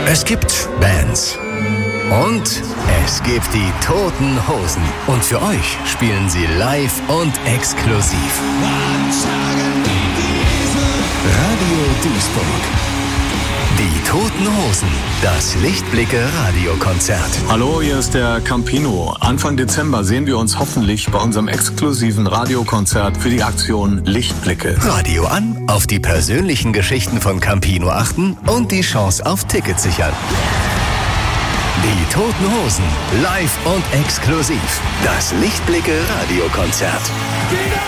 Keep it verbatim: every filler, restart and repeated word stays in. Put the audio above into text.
Es gibt Bands. Und es gibt die Toten Hosen. Und für euch spielen sie live und exklusiv. Radio Duisburg. Die Toten Hosen. Das Lichtblicke-Radiokonzert. Hallo, hier ist der Campino. Anfang Dezember sehen wir uns hoffentlich bei unserem exklusiven Radiokonzert für die Aktion Lichtblicke. Radio an, auf die persönlichen Geschichten von Campino achten und die Chance auf Tickets sichern. Die Toten Hosen, live und exklusiv. Das Lichtblicke-Radiokonzert.